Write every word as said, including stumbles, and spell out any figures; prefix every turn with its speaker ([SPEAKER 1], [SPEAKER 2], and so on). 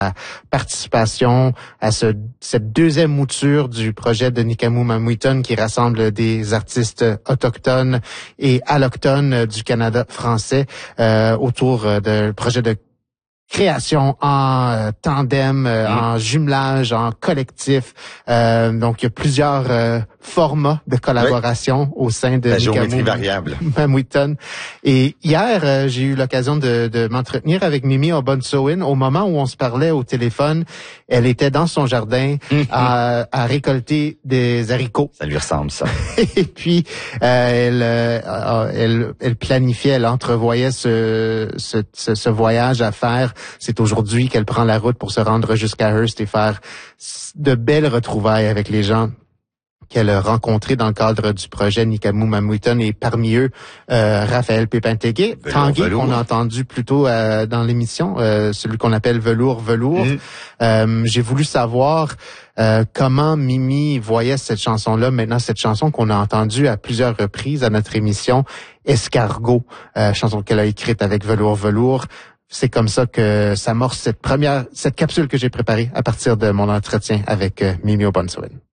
[SPEAKER 1] participation à ce, cette deuxième mouture du projet de Nikamu Mamuiton qui rassemble des artistes autochtones et allochtones du Canada français euh, autour d'un projet de création en euh, tandem, euh, mmh. en jumelage, en collectif. Euh, donc, il y a plusieurs euh, formats de collaboration oui. au sein de
[SPEAKER 2] La
[SPEAKER 1] Nikamu
[SPEAKER 2] géométrie variable.
[SPEAKER 1] Mamuiton. Et hier, euh, j'ai eu l'occasion de, de m'entretenir avec Mimi Obonsoin. Au moment où on se parlait au téléphone, elle était dans son jardin mmh. à, à récolter des haricots.
[SPEAKER 2] Ça lui ressemble, ça.
[SPEAKER 1] Et puis, euh, elle, euh, elle, elle planifiait, elle entrevoyait ce, ce, ce, ce voyage à faire. C'est aujourd'hui qu'elle prend la route pour se rendre jusqu'à Hearst et faire de belles retrouvailles avec les gens qu'elle a rencontrés dans le cadre du projet Nikamu Mamuiton et parmi eux, euh, Raphaël Pépin-Tégué, Tanguy, qu'on a entendu plus tôt euh, dans l'émission, euh, celui qu'on appelle Velours Velours. Mmh. Euh, j'ai voulu savoir euh, comment Mimi voyait cette chanson-là, maintenant cette chanson qu'on a entendue à plusieurs reprises à notre émission, Escargot, euh, chanson qu'elle a écrite avec Velours Velours. C'est comme ça que s'amorce cette première, cette capsule que j'ai préparée à partir de mon entretien avec euh, Mimi Obonsoin.